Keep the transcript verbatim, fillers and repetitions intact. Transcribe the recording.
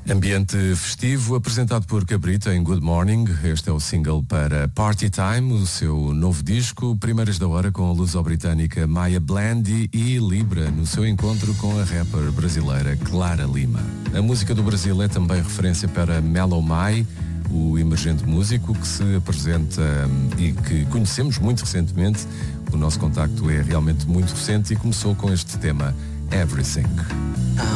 Ambiente festivo apresentado por Cabrita em Good Morning. Este é o single para Party Time, o seu novo disco, primeiras da hora com a luso-britânica Maya Blandy e Libra no seu encontro com a rapper brasileira Clara Lima. A música do Brasil é também referência para Melo Mai, o emergente músico que se apresenta e que conhecemos muito recentemente. O nosso contacto é realmente muito recente e começou com este tema, Everything.